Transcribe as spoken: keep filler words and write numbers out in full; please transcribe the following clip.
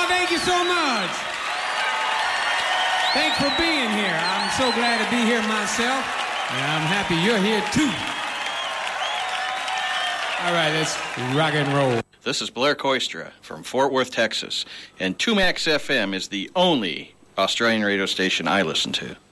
thank you so much. Thanks for being here. I'm so glad to be here myself, and I'm happy you're here too. All right, let's rock and roll. This is Blair Koistra from Fort Worth, Texas, and two Max F M is the only Australian radio station I listen to.